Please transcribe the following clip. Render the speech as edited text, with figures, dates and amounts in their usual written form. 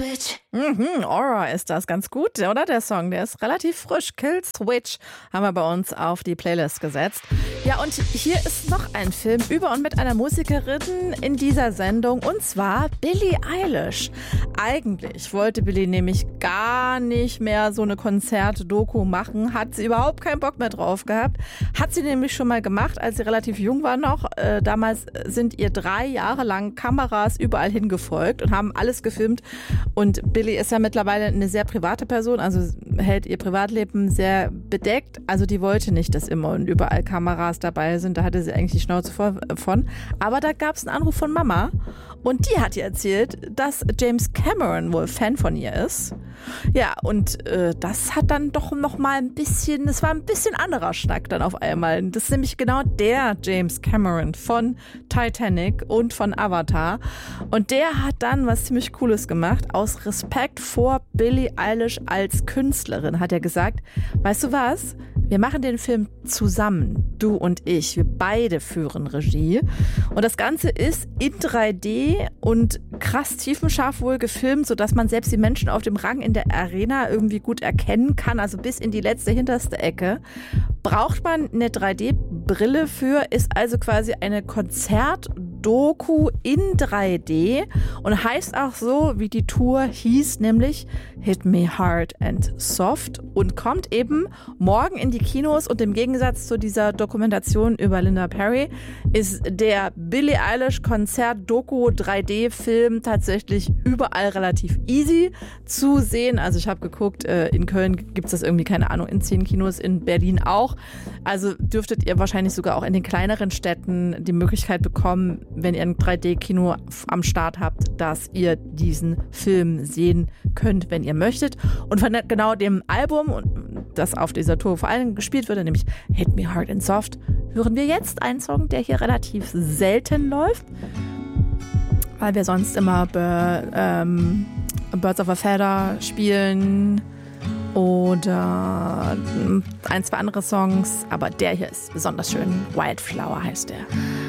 Switch. Aura ist das, ganz gut, oder? Der Song, der ist relativ frisch. Kill Switch haben wir bei uns auf die Playlist gesetzt. Ja, und hier ist noch ein Film über und mit einer Musikerin in dieser Sendung, und zwar Billie Eilish. Eigentlich wollte Billie nämlich gar nicht mehr so eine Konzert-Doku machen, hat sie überhaupt keinen Bock mehr drauf gehabt. Hat sie nämlich schon mal gemacht, als sie relativ jung war noch. Damals sind ihr 3 Jahre lang Kameras überall hingefolgt und haben alles gefilmt. Und Billie ist ja mittlerweile eine sehr private Person, also hält ihr Privatleben sehr bedeckt. Also die wollte nicht, dass immer und überall Kameras dabei sind. Da hatte sie eigentlich die Schnauze von. Aber da gab es einen Anruf von Mama und die hat ihr erzählt, dass James Cameron wohl Fan von ihr ist. Ja, und das hat dann doch noch mal das war ein bisschen anderer Schnack dann auf einmal. Das ist nämlich genau der James Cameron von Titanic und von Avatar. Und der hat dann was ziemlich Cooles gemacht. Aus Respekt vor Billie Eilish als Künstlerin hat er gesagt, weißt du was? Wir machen den Film zusammen, du und ich. Wir beide führen Regie. Und das Ganze ist in 3D und krass tiefenscharf wohl gefilmt, sodass man selbst die Menschen auf dem Rang in der Arena irgendwie gut erkennen kann, also bis in die letzte, hinterste Ecke. Braucht man eine 3D-Brille für, ist also quasi eine Konzertdoku in 3D und heißt auch so, wie die Tour hieß, nämlich Hit Me Hard and Soft, und kommt eben morgen in die Kinos. Und im Gegensatz zu dieser Dokumentation über Linda Perry ist der Billie Eilish Konzert-Doku 3D-Film tatsächlich überall relativ easy zu sehen. Also ich habe geguckt, in Köln gibt es das irgendwie, keine Ahnung, in 10 Kinos, in Berlin auch. Also dürftet ihr wahrscheinlich sogar auch in den kleineren Städten die Möglichkeit bekommen, wenn ihr ein 3D-Kino am Start habt, dass ihr diesen Film sehen könnt, wenn ihr möchtet. Und von genau dem Album, das auf dieser Tour vor allem gespielt wird, nämlich Hit Me Hard and Soft, hören wir jetzt einen Song, der hier relativ selten läuft, weil wir sonst immer Birds of a Feather spielen oder 1, 2 andere Songs, aber der hier ist besonders schön. Wildflower heißt der.